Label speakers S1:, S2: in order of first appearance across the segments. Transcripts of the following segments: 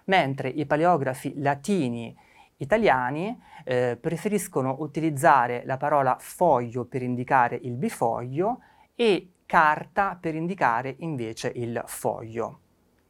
S1: mentre i paleografi latini italiani preferiscono utilizzare la parola foglio per indicare il bifoglio e carta per indicare invece il foglio.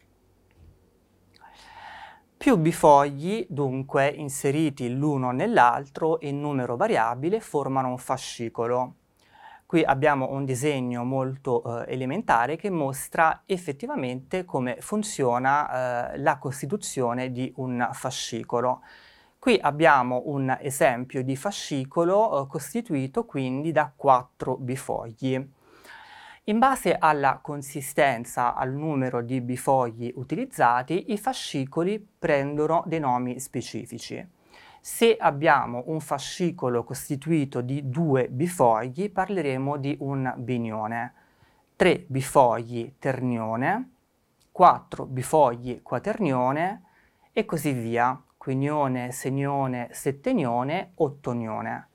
S1: Più bifogli, dunque, inseriti l'uno nell'altro in numero variabile, formano un fascicolo. Qui abbiamo un disegno molto elementare che mostra effettivamente come funziona la costituzione di un fascicolo. Qui abbiamo un esempio di fascicolo costituito quindi da 4 bifogli. In base alla consistenza, al numero di bifogli utilizzati, i fascicoli prendono dei nomi specifici. Se abbiamo un fascicolo costituito di 2 bifogli, parleremo di un binione, 3 bifogli ternione, 4 bifogli quaternione e così via, quinione, senione, settenione, ottonione.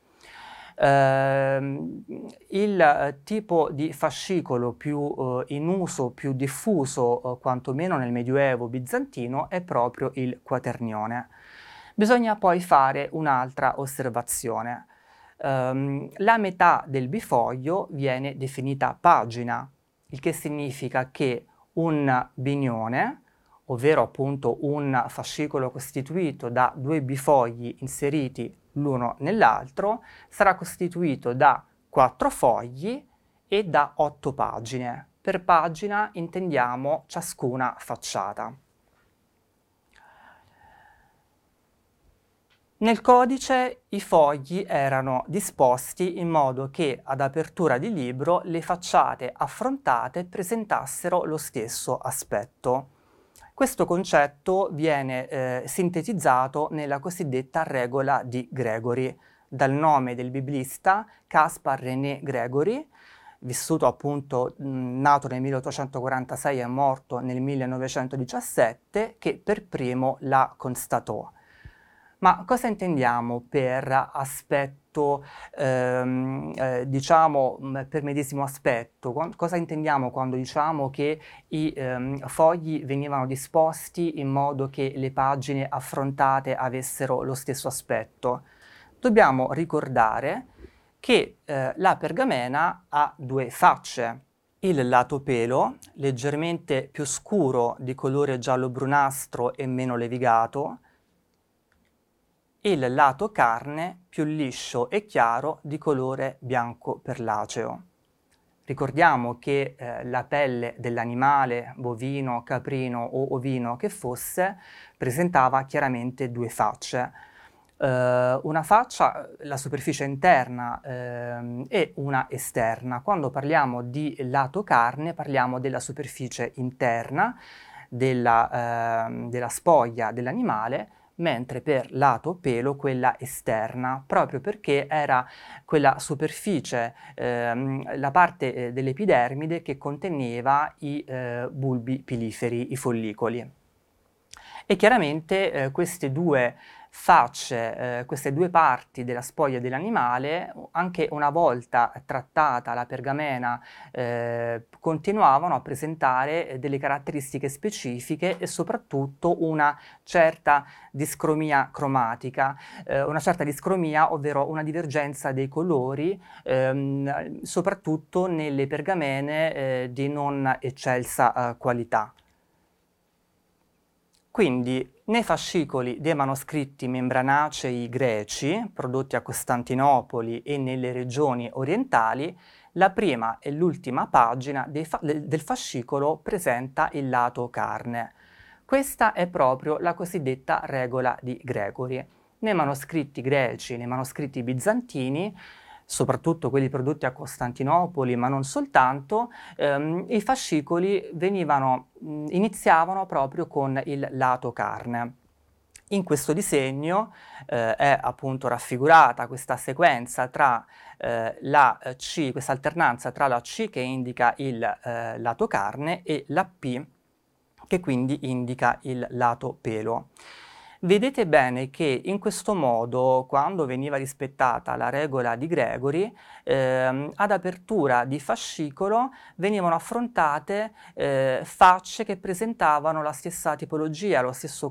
S1: Il tipo di fascicolo più in uso, più diffuso, quantomeno nel Medioevo bizantino, è proprio il quaternione. Bisogna poi fare un'altra osservazione. La metà del bifoglio viene definita pagina, il che significa che un binione, ovvero appunto un fascicolo costituito da 2 bifogli inseriti l'uno nell'altro, sarà costituito da 4 fogli e da 8 pagine. Per pagina intendiamo ciascuna facciata. Nel codice i fogli erano disposti in modo che ad apertura di libro le facciate affrontate presentassero lo stesso aspetto. Questo concetto viene sintetizzato nella cosiddetta regola di Gregory, dal nome del biblista Caspar René Gregory, vissuto appunto, nato nel 1846 e morto nel 1917, che per primo la constatò. Ma cosa intendiamo per aspetto, diciamo, per medesimo aspetto? Cosa intendiamo quando diciamo che i fogli venivano disposti in modo che le pagine affrontate avessero lo stesso aspetto? Dobbiamo ricordare che la pergamena ha 2 facce. Il lato pelo, leggermente più scuro di colore giallo-brunastro e meno levigato, e il lato carne più liscio e chiaro di colore bianco perlaceo. Ricordiamo che la pelle dell'animale bovino, caprino o ovino che fosse presentava chiaramente 2 facce. Una faccia, la superficie interna e una esterna. Quando parliamo di lato carne parliamo della superficie interna della spoglia dell'animale, mentre per lato pelo quella esterna, proprio perché era quella superficie, la parte dell'epidermide che conteneva i bulbi piliferi, i follicoli. E chiaramente queste 2 facce, queste 2 parti della spoglia dell'animale, anche una volta trattata la pergamena, continuavano a presentare delle caratteristiche specifiche e soprattutto una certa discromia cromatica, ovvero una divergenza dei colori, soprattutto nelle pergamene di non eccelsa qualità. Quindi, nei fascicoli dei manoscritti membranacei greci, prodotti a Costantinopoli e nelle regioni orientali, la prima e l'ultima pagina del fascicolo presenta il lato carne. Questa è proprio la cosiddetta regola di Gregory. Nei manoscritti greci, nei manoscritti bizantini, soprattutto quelli prodotti a Costantinopoli, ma non soltanto, i fascicoli iniziavano proprio con il lato carne. In questo disegno è appunto raffigurata questa sequenza tra questa alternanza tra la C che indica il lato carne e la P che quindi indica il lato pelo. Vedete bene che in questo modo, quando veniva rispettata la regola di Gregory, ad apertura di fascicolo venivano affrontate facce che presentavano la stessa tipologia, lo stesso